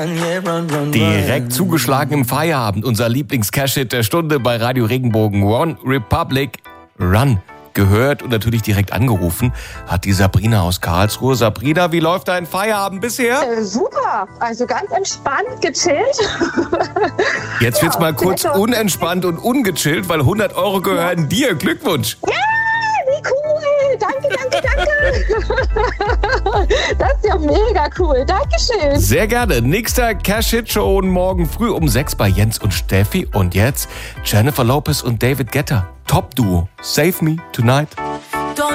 Direkt zugeschlagen im Feierabend, unser Lieblings-Cash-Hit der Stunde bei Radio Regenbogen. One Republic, Run. Gehört und natürlich direkt angerufen hat die Sabrina aus Karlsruhe. Sabrina, wie läuft dein Feierabend bisher? Super, also ganz entspannt, gechillt. Jetzt wird's mal kurz unentspannt und ungechillt, weil 100 € gehören dir. Glückwunsch. Ja, wie cool. Danke. Das ist ja mega cool. Dankeschön. Sehr gerne. Nächster Cash-Hit-Show morgen früh um 6 bei Jens und Steffi. Und jetzt Jennifer Lopez und David Guetta. Top-Duo. Save Me Tonight.